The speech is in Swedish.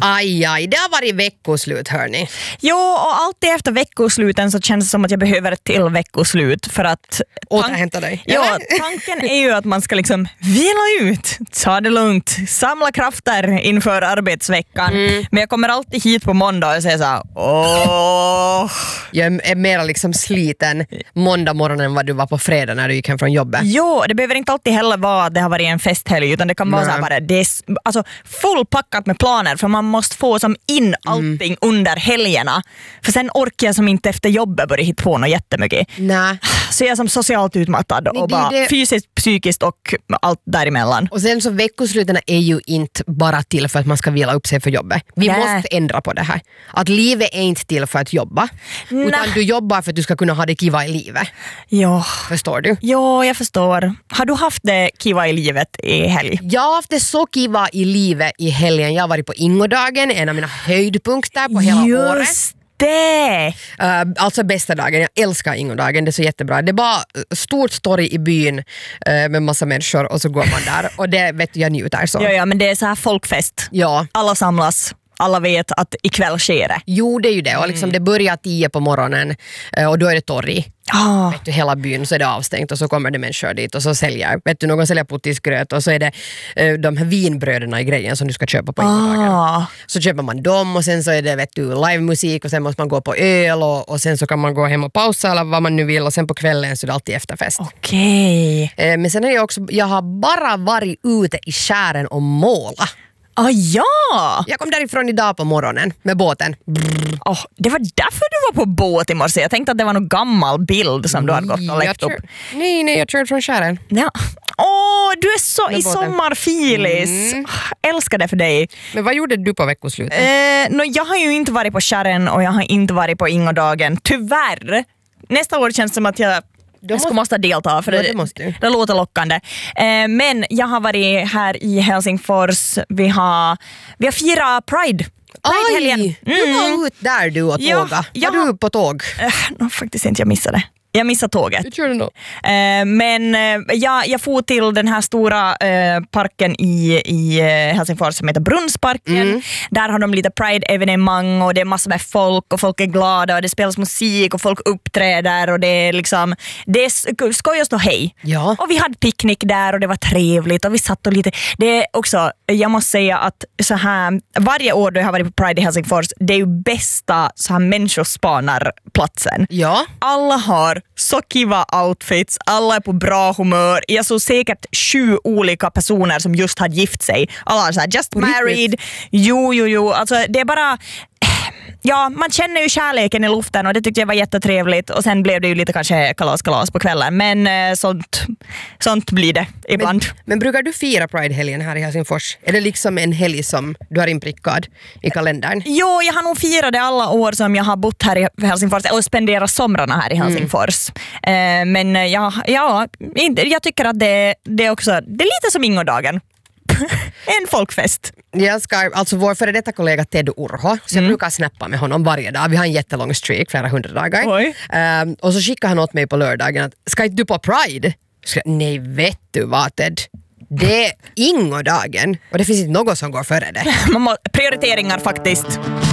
Aj, det har varit veckoslut, hörni. Jo, och alltid efter veckosluten så känns det som att jag behöver ett till veckoslut för att... Återhämta dig. Ja, tanken är ju att man ska liksom vila ut, ta det lugnt, samla krafter inför arbetsveckan. Men jag kommer alltid hit på måndag och säger så här, Jag är mer liksom sliten måndag morgonen än vad du var på fredag när du gick hem från jobbet. Jo, det behöver inte alltid heller vara att det har varit en festhelg, utan det kan vara så här bara, det är alltså fullpackat med planer, för man måste få som in allting under helgerna. För sen orkar jag som inte efter jobbet börja hitta på något jättemycket. Nej. Så jag är som socialt utmattad och bara fysiskt, psykiskt och allt däremellan. Och sen så veckosluten är ju inte bara till för att man ska vila upp sig för jobbet. Vi måste ändra på det här. Att livet är inte till för att jobba. Utan du jobbar för att du ska kunna ha det kiva i livet. Ja. Förstår du? Ja, jag förstår. Har du haft det kiva i livet i helg? Jag har haft det så kiva i livet i helgen. Jag har varit på Ingodagen, en av mina höjdpunkter på hela året. Det. Alltså bästa dagen, jag älskar Ingodagen, det är så jättebra. Det är bara stort story i byn med massa människor och så går man där och det vet jag njuter så. Ja, men det är så här folkfest. Ja. Alla samlas. Alla vet att ikväll sker det. Jo, det är ju det. Och liksom det börjar 10 på morgonen och då är det torg. Vet du, hela byn så är det avstängt och så kommer det människor dit och så säljer, vet du, någon säljer puttisgröt och så är det de här vinbröderna i grejen som du ska köpa på Ingodagen. Så köper man dem och sen så är det, vet du, livemusik och sen måste man gå på öl och sen så kan man gå hem och pausa eller vad man nu vill och sen på kvällen så är det alltid efterfest. Okej. Men sen är jag har bara varit ute i skären och måla. Ja! Jag kom därifrån idag på morgonen med båten. Det var därför du var på båt i morse. Jag tänkte att det var någon gammal bild som du hade gått och läckt upp. Nej, jag körde från skären. Ja. Du är så i sommarfilis. Älskar det för dig. Men vad gjorde du på veckoslutet? Jag har ju inte varit på skären och jag har inte varit på Ingodagen. Tyvärr. Nästa år känns det som att jag måste delta för det låter lockande. Men jag har varit här i Helsingfors. Vi har firat Pride. Pride-helgen. Du var ut där du och tåga. Var du på tåg? Faktiskt inte, jag missade. Jag missade tåget. Du körde nog. Men jag får till den här stora parken i Helsingfors som heter Brunnsparken. Där har de lite Pride-evenemang och det är massor med folk och folk är glada och det spelas musik och folk uppträder och det är liksom, det är skojast och hej. Ja. Och vi hade picknick där och det var trevligt och vi satt och lite, det är också, jag måste säga att så här, varje år då jag har varit på Pride i Helsingfors, det är ju bästa så här människospanarplatsen. Ja. Alla har så kiva outfits, alla är på bra humör. Jag såg säkert 7 olika personer som just hade gift sig. Alla har så här, just married. Jo. Alltså det är bara... Ja, man känner ju kärleken i luften och det tyckte jag var jättetrevligt. Och sen blev det ju lite kanske kalas på kvällen. Men sånt blir det ibland. Men brukar du fira Pride-helgen här i Helsingfors? Är det liksom en helg som du har inprickad i kalendern? Jo, jag har nog firat det alla år som jag har bott här i Helsingfors och spenderat somrarna här i Helsingfors. Men jag tycker att det är också, det är lite som Ingodagen. En folkfest. Jag ska, alltså vår före detta kollega Ted Urho, så jag brukar snappa med honom varje dag. Vi har en jättelång streak, flera 100 dagar. Och så skickade han åt mig på lördagen att, ska inte du på Pride? Nej, vet du vad Ted? Det är Ingodagen och det finns inte något som går före det. Prioriteringar faktiskt.